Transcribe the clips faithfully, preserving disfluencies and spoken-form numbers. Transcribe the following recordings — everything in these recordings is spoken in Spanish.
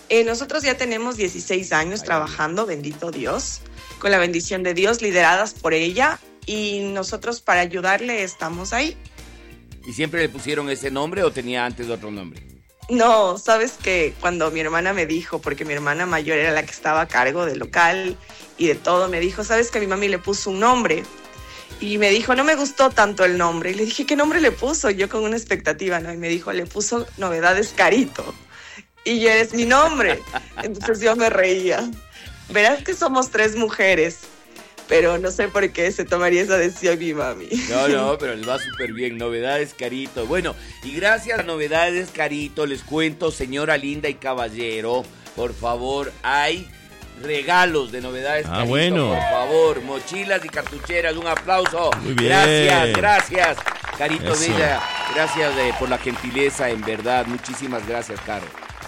Eh, nosotros ya tenemos dieciséis años Ay, trabajando, bendito Dios, con la bendición de Dios, lideradas por ella, y nosotros para ayudarle estamos ahí. ¿Y siempre le pusieron ese nombre o tenía antes otro nombre? No, sabes que cuando mi hermana me dijo, porque mi hermana mayor era la que estaba a cargo del local y de todo, me dijo, sabes que mi mami le puso un nombre. Y me dijo, no me gustó tanto el nombre. Y le dije, ¿qué nombre le puso? Yo con una expectativa, ¿no? Y me dijo, le puso Novedades Carito. Y yo, es mi nombre. Entonces yo me reía. Verás que somos tres mujeres, pero no sé por qué se tomaría esa decisión mi mami. No, no, pero les va súper bien. Novedades Carito. Bueno, y gracias a Novedades Carito, les cuento, señora linda y caballero, por favor, hay regalos de Novedades ah, Carito, bueno. por favor, mochilas y cartucheras, un aplauso. Muy bien. Gracias, gracias, Carito Eso. Bella, gracias eh, por la gentileza, en verdad, muchísimas gracias, Caro.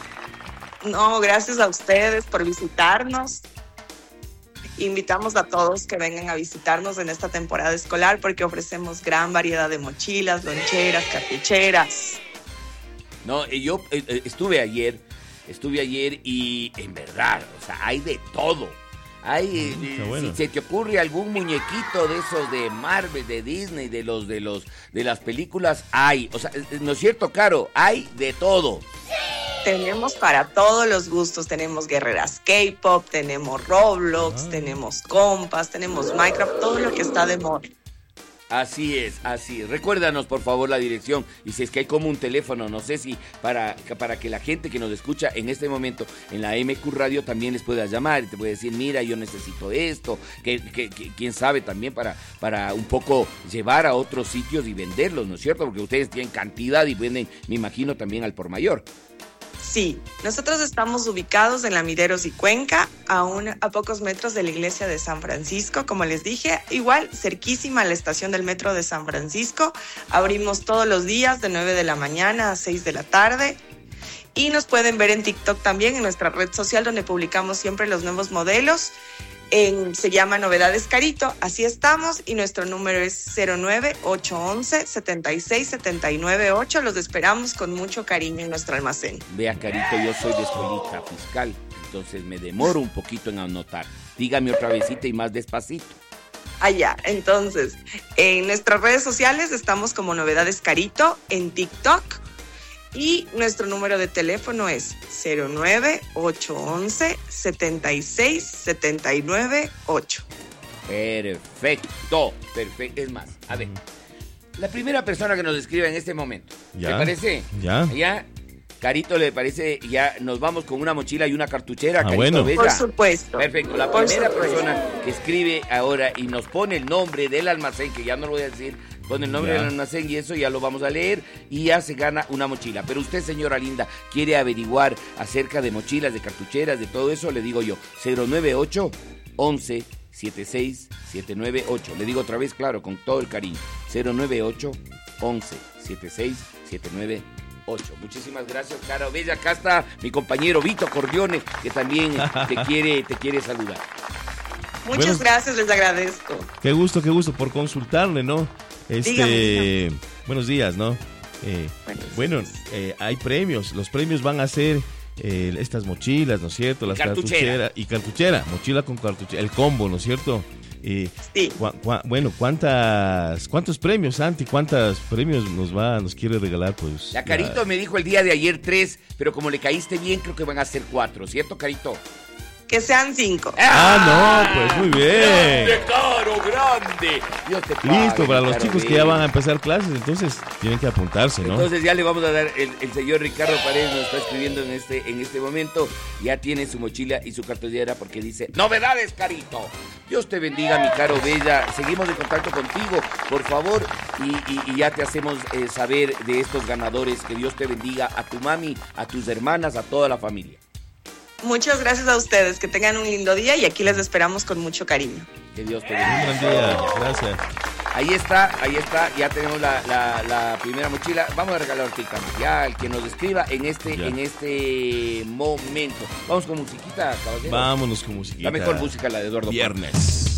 No, gracias a ustedes por visitarnos. Invitamos a todos que vengan a visitarnos en esta temporada escolar porque ofrecemos gran variedad de mochilas, loncheras, cartucheras. No, yo eh, estuve ayer, estuve ayer y en verdad, o sea, hay de todo. Hay, Mm, eh, bueno. si se te ocurre algún muñequito de esos de Marvel, de Disney, de los de los de las películas, hay. O sea, ¿no es cierto, Caro? Hay de todo. Tenemos para todos los gustos, tenemos guerreras K-pop, tenemos Roblox, Ah. tenemos compas, tenemos Minecraft, todo lo que está de moda. Así es, así es. Recuérdanos, por favor, la dirección. Y si es que hay como un teléfono, no sé si para, para que la gente que nos escucha en este momento en la M Q Radio también les pueda llamar y te puede decir, mira, yo necesito esto, que, que, que quién sabe también para, para un poco llevar a otros sitios y venderlos, ¿no es cierto? Porque ustedes tienen cantidad y venden, me imagino, también al por mayor. Sí, nosotros estamos ubicados en La Mideros y Cuenca, a, un, a pocos metros de la iglesia de San Francisco, como les dije, igual cerquísima a la estación del metro de San Francisco. Abrimos todos los días de nueve de la mañana a seis de la tarde. Y nos pueden ver en TikTok también, en nuestra red social, donde publicamos siempre los nuevos modelos. En, se llama Novedades Carito, así estamos, y nuestro número es cero nueve ocho once setenta y seis setenta y nueve ocho. Los esperamos con mucho cariño en nuestro almacén. Vea, Carito, yo soy de escuelita fiscal, entonces me demoro un poquito en anotar. Dígame otra vezita y más despacito. Allá, entonces, en nuestras redes sociales estamos como Novedades Carito, en TikTok, y nuestro número de teléfono es cero nueve ocho once setenta y seis setenta y nueve ocho. Perfecto, perfecto. Es más, a ver, la primera persona que nos escriba en este momento, Ya, ¿te parece? ya. Ya, Carito, ¿le parece? Ya nos vamos con una mochila y una cartuchera. Ah, Carito bueno. Bella. Por supuesto. Perfecto, la Por primera supuesto. persona que escribe ahora y nos pone el nombre del almacén, que ya no lo voy a decir, pone el nombre Ya. del almacén y eso ya lo vamos a leer y ya se gana una mochila. Pero usted, señora linda, quiere averiguar acerca de mochilas, de cartucheras, de todo eso, le digo yo, cero nueve ocho once setenta y seis setenta y nueve ocho. Le digo otra vez, claro, con todo el cariño, cero nueve ocho once setenta y seis setenta y nueve ocho. Muchísimas gracias, Caro Bella. Acá está mi compañero Vito Corleone, que también te quiere, te quiere saludar. Muchas Bueno. gracias, les agradezco. Qué gusto, qué gusto por consultarle, ¿no? Este, Dígame, dígame. Buenos días, ¿no? Eh, Buenos bueno, días. eh, hay premios. Los premios van a ser eh, estas mochilas, ¿no es cierto? Las Cartuchera. cartucheras y cartuchera, mochila con cartuchera, el combo, ¿no es cierto? Eh, Sí. cua- cua- bueno, ¿cuántas, ¿cuántos premios, Santi? ¿Cuántos premios nos va, nos quiere regalar? Pues La Carito me dijo el día de ayer tres, pero como le caíste bien, creo que van a ser cuatro, ¿cierto, Carito? Que sean cinco. Ah, no, pues muy bien. ¡Grande, Caro, grande! Dios te pague, Listo, para los Caro chicos que Bella. ya van a empezar clases, entonces tienen que apuntarse, ¿no? Entonces ya le vamos a dar, el, el señor Ricardo Paredes nos está escribiendo en este, en este momento, ya tiene su mochila y su cartuchera porque dice, ¡novedades, Carito! Dios te bendiga, mi Caro Bella, seguimos en contacto contigo, por favor, y, y, y ya te hacemos eh, saber de estos ganadores, que Dios te bendiga a tu mami, a tus hermanas, a toda la familia. Muchas gracias a ustedes, que tengan un lindo día y aquí les esperamos con mucho cariño. Que Dios te Un bendiga. gran día, gracias. Ahí está, ahí está, ya tenemos la, la, la primera mochila. Vamos a regalar ahorita ya el que nos escriba en este, Ya. en este momento. Vamos con musiquita, caballero. Vámonos con musiquita. La mejor música, la de Eduardo. Viernes.